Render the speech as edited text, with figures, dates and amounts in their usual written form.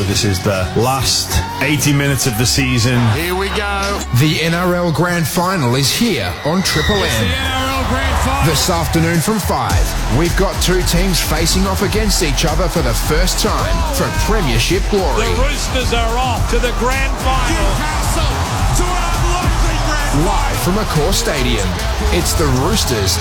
this is the last 80 minutes of the season. Here we go. The NRL Grand Final is here on Triple It's the M. NRL Grand Final. This afternoon from 5, we've got two teams facing off against each other for the first time for Premiership glory. The Roosters are off to the Grand Final. Newcastle to an unlikely Grand Final. Live from Accor Stadium, it's the Roosters